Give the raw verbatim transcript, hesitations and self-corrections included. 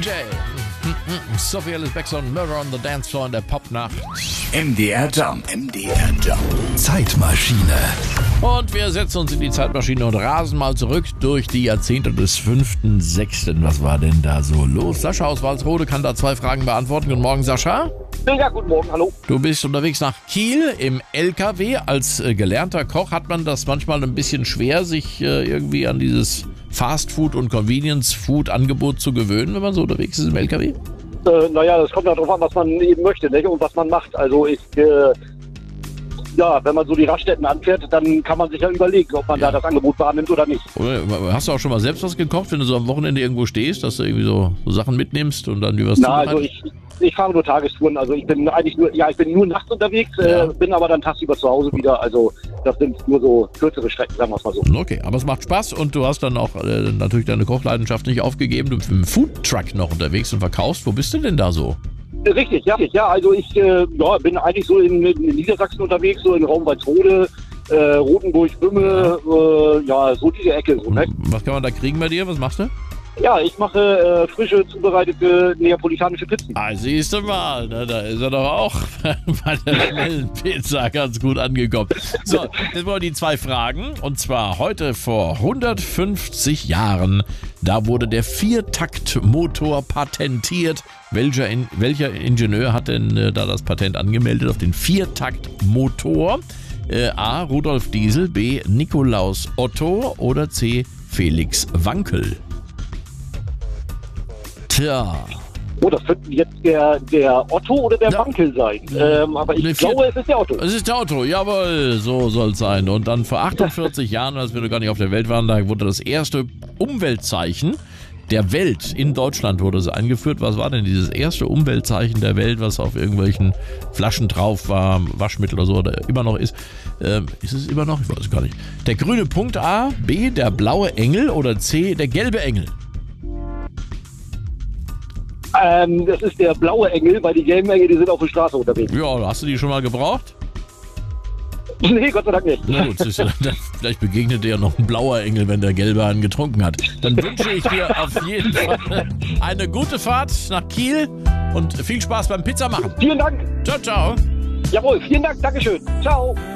J. Sophie Ellis Bexon, Murder on the Dance Floor in der Popnacht. M D R Jump. M D R Jump. Zeitmaschine. Und wir setzen uns in die Zeitmaschine und rasen mal zurück durch die Jahrzehnte des fünften sechsten Was war denn da so los? Sascha aus Walsrode kann da zwei Fragen beantworten. Guten Morgen, Sascha. Ja, guten Morgen, hallo. Du bist unterwegs nach Kiel im L K W. Als äh, gelernter Koch hat man das manchmal ein bisschen schwer, sich äh, irgendwie an dieses Fast-Food- und Convenience-Food-Angebot zu gewöhnen, wenn man so unterwegs ist im L K W? Äh, naja, das kommt ja darauf an, was man eben möchte, nicht? Und was man macht. Also ich, äh, ja, wenn man so die Raststätten anfährt, dann kann man sich ja überlegen, ob man Ja. da das Angebot wahrnimmt oder nicht. Oder, hast du auch schon mal selbst was gekocht, wenn du so am Wochenende irgendwo stehst, dass du irgendwie so, so Sachen mitnimmst und dann wie was Na, also zubereitest? ich, ich fahre nur Tagestouren, also ich bin eigentlich nur, ja, ich bin nur nachts unterwegs, Ja. äh, bin aber dann tagsüber zu Hause wieder, also das sind nur so kürzere Strecken, sagen wir es mal so. Okay, aber es macht Spaß und du hast dann auch äh, natürlich deine Kochleidenschaft nicht aufgegeben. Du bist mit dem Foodtruck noch unterwegs und verkaufst. Wo bist du denn da so? Richtig, ja, ja, also ich äh, ja, bin eigentlich so in, in Niedersachsen unterwegs, so in Raum Walsrode, äh, Rotenburg, Bümme, äh, ja, so diese Ecke. So, ne? Was kann man da kriegen bei dir? Was machst du? Ja, ich mache äh, frische, zubereitete neapolitanische Pizzen. Ah, siehst du mal, ne, da ist er doch auch bei der schnellen Pizza ganz gut angekommen. So, jetzt wollen wir die zwei Fragen. Und zwar heute vor hundertfünfzig Jahren, da wurde der Viertaktmotor patentiert. Welcher, in, welcher Ingenieur hat denn äh, da das Patent angemeldet auf den Viertaktmotor? Äh, A. Rudolf Diesel, B. Nikolaus Otto oder C. Felix Wankel? Tja. Oh, das könnte jetzt der, der Otto oder der Ja. Wankel sein. Ähm, aber ich Ne, vier- glaube, es ist der Otto. Es ist der Otto, jawohl, so soll es sein. Und dann vor achtundvierzig Jahren, als wir noch gar nicht auf der Welt waren, da wurde das erste Umweltzeichen der Welt in Deutschland wurde es eingeführt. Was war denn dieses erste Umweltzeichen der Welt, was auf irgendwelchen Flaschen drauf war, Waschmittel oder so, oder immer noch ist? Ähm, ist es immer noch? Ich weiß es gar nicht. Der grüne Punkt A, B, der blaue Engel oder C, der gelbe Engel? Ähm, das ist der blaue Engel, weil die gelben Engel, die sind auf der Straße unterwegs. Ja, hast du die schon mal gebraucht? Nee, Gott sei Dank nicht. Na gut, siehst du, dann, vielleicht begegnet dir ja noch ein blauer Engel, wenn der gelbe einen getrunken hat. Dann wünsche ich dir auf jeden Fall eine gute Fahrt nach Kiel und viel Spaß beim Pizzamachen. Vielen Dank. Ciao, ciao. Jawohl, vielen Dank. Dankeschön. Ciao.